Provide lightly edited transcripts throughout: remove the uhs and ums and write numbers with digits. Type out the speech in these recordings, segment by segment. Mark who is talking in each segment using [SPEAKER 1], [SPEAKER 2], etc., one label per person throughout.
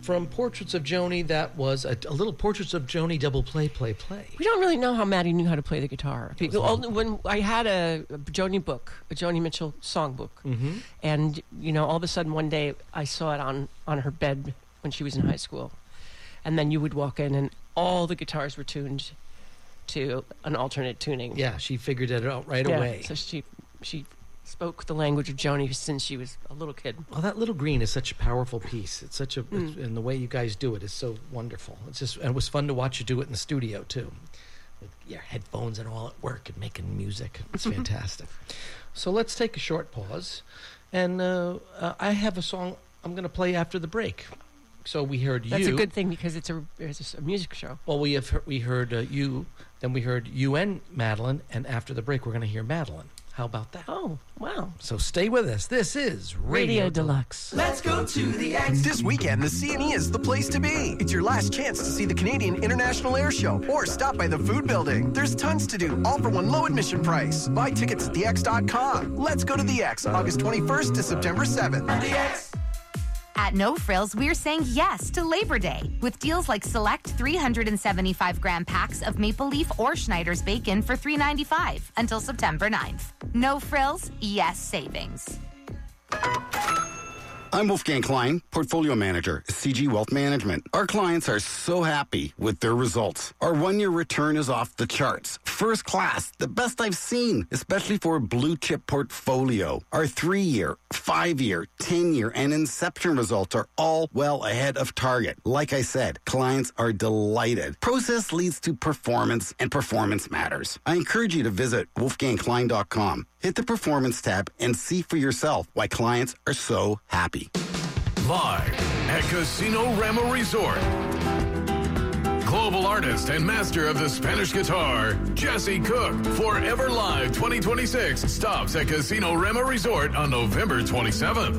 [SPEAKER 1] from Portraits of Joni, that was a little Portraits of Joni double play.
[SPEAKER 2] We don't really know how Maddie knew how to play the guitar. When I had a Joni book, a Joni Mitchell songbook, and all of a sudden one day I saw it on her bed when she was in high school, and then you would walk in and all the guitars were tuned to an alternate tuning.
[SPEAKER 1] Yeah, she figured it out right away.
[SPEAKER 2] So she spoke the language of Joni since she was a little kid.
[SPEAKER 1] Well, that Little Green is such a powerful piece. It's such and the way you guys do it is so wonderful. And it was fun to watch you do it in the studio too, with your headphones and all at work and making music. It's fantastic. So let's take a short pause, and I have a song I'm going to play after the break. So we heard you.
[SPEAKER 2] That's a good thing because it's a music show.
[SPEAKER 1] Well, we heard you, then we heard you and Madeline, and after the break we're going to hear Madeline. How about that?
[SPEAKER 2] Oh, wow.
[SPEAKER 1] So stay with us. This is Radio Deluxe.
[SPEAKER 3] Let's go to the X. This weekend, the CNE is the place to be. It's your last chance to see the Canadian International Air Show or stop by the food building. There's tons to do, all for one low admission price. Buy tickets at thex.com. Let's go to the X, August 21st to September 7th. The X.
[SPEAKER 4] At No Frills, we're saying yes to Labor Day with deals like select 375-gram packs of Maple Leaf or Schneider's bacon for $3.95 until September 9th. No Frills, yes savings.
[SPEAKER 5] I'm Wolfgang Klein, Portfolio Manager, CG Wealth Management. Our clients are so happy with their results. Our one-year return is off the charts. First class, the best I've seen, especially for a blue-chip portfolio. Our 3-year, 5-year, 10-year, and Inception results are all well ahead of target. Like I said, clients are delighted. Process leads to performance, and performance matters. I encourage you to visit wolfgangklein.com. Hit the Performance tab and see for yourself why clients are so happy.
[SPEAKER 6] Live at Casino Rama Resort. Global artist and master of the Spanish guitar, Jesse Cook, Forever Live 2026 stops at Casino Rama Resort on November 27th.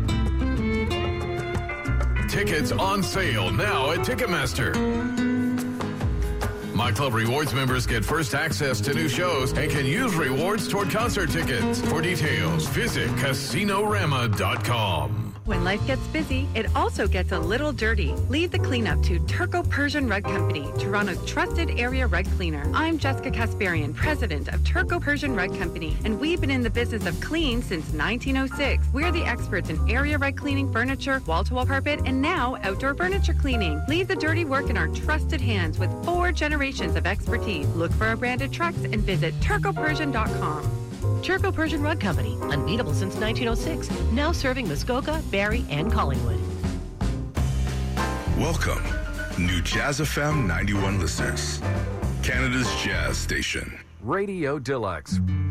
[SPEAKER 6] Tickets on sale now at Ticketmaster. My Club Rewards members get first access to new shows and can use rewards toward concert tickets. For details, visit CasinoRama.com.
[SPEAKER 7] When life gets busy, it also gets a little dirty. Leave the cleanup to Turco Persian Rug Company, Toronto's trusted area rug cleaner. I'm Jessica Kasparian, president of Turco Persian Rug Company, and we've been in the business of clean since 1906. We're the experts in area rug cleaning, furniture, wall-to-wall carpet, and now outdoor furniture cleaning. Leave the dirty work in our trusted hands with 4 generations of expertise. Look for our branded trucks and visit turcopersian.com.
[SPEAKER 8] Turco Persian Rug Company, unbeatable since 1906, now serving Muskoka, Barrie, and Collingwood.
[SPEAKER 9] Welcome, new Jazz FM 91 listeners, Canada's jazz station.
[SPEAKER 10] Radio Deluxe,